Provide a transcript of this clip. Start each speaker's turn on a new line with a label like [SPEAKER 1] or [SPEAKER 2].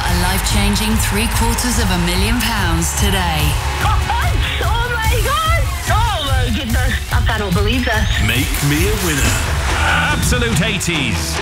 [SPEAKER 1] a life-changing £750,000 today.
[SPEAKER 2] Oh my God! Oh my goodness. I cannot believe this.
[SPEAKER 3] Make me a winner.
[SPEAKER 4] Absolute 80s.